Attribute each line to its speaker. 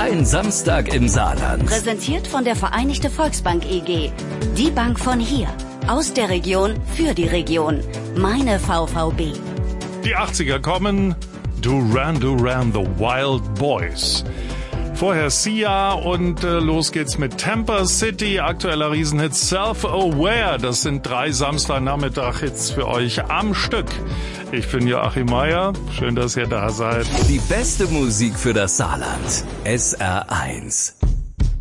Speaker 1: Ein Samstag im Saarland.
Speaker 2: Präsentiert von der Vereinigte Volksbank EG. Die Bank von hier. Aus der Region für die Region. Meine VVB.
Speaker 3: Die 80er kommen. Duran Duran, The Wild Boys. Vorher Sia und los geht's mit Tampa City, aktueller Riesenhit Self-Aware. Das sind 3 Samstagnachmittag-Hits für euch am Stück. Ich bin Joachim Meier, schön, dass ihr da seid.
Speaker 1: Die beste Musik für das Saarland. SR1.